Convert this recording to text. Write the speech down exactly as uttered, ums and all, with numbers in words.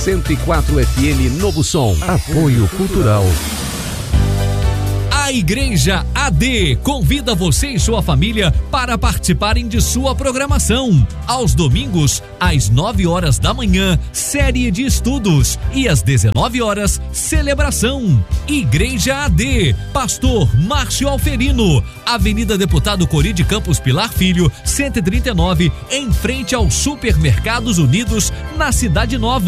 cento e quatro F M Novo Som. Apoio Cultural. A Igreja A D convida você e sua família para participarem de sua programação. Aos domingos, às nove horas da manhã, série de estudos, e às dezenove horas, celebração. Igreja A D, Pastor Márcio Alferino, Avenida Deputado Cori de Campos Pilar Filho, cento e trinta e nove, em frente aos Supermercados Unidos, na Cidade Nova.